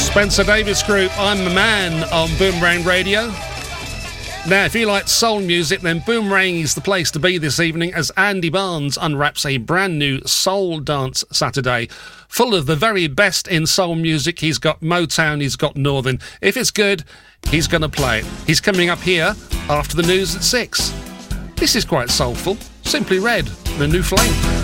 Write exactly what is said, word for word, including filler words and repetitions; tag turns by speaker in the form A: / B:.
A: Spencer Davis Group, I'm a Man on Boomerang Radio. Now, if you like soul music, then Boomerang is the place to be this evening as Andy Barnes unwraps a brand new Soul Dance Saturday full of the very best in soul music. He's got Motown, he's got Northern. If it's good, he's going to play it. He's coming up here after the news at six. This is quite soulful. Simply Red, The New Flame.